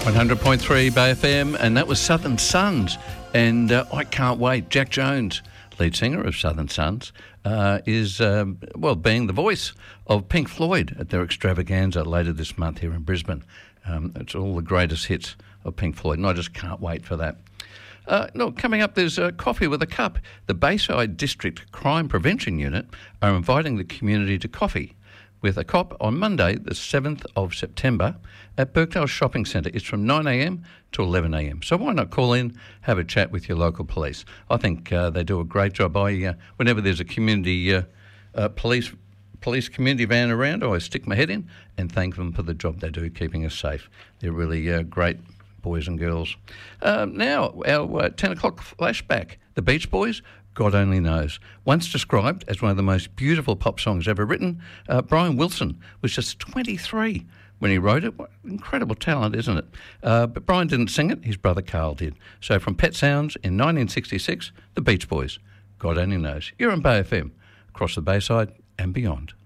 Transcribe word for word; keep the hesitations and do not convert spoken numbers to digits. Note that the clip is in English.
one hundred point three Bay F M, and that was Southern Sons, and uh, I Can't Wait. Jack Jones, lead singer of Southern Sons, uh, is, um, well, being the voice of Pink Floyd at their extravaganza later this month here in Brisbane. Um, it's all the greatest hits of Pink Floyd, and I just can't wait for that. Uh, no, coming up, there's uh, Coffee with a Cup. The Bayside District Crime Prevention Unit are inviting the community to coffee with a cop on Monday, the seventh of September, at Birkdale Shopping Centre. It's from nine a.m. to eleven a.m. So why not call in, have a chat with your local police? I think uh, they do a great job. I, uh, whenever there's a community uh, uh, police police community van around, I always stick my head in and thank them for the job they do keeping us safe. They're really uh, great boys and girls. Uh, now, our uh, ten o'clock flashback. The Beach Boys, God Only Knows. Once described as one of the most beautiful pop songs ever written, uh, Brian Wilson was just twenty-three when he wrote it. What incredible talent, isn't it? Uh, but Brian didn't sing it, his brother Carl did. So from Pet Sounds in nineteen sixty-six, The Beach Boys, God Only Knows. You're on Bay F M, across the Bayside and beyond.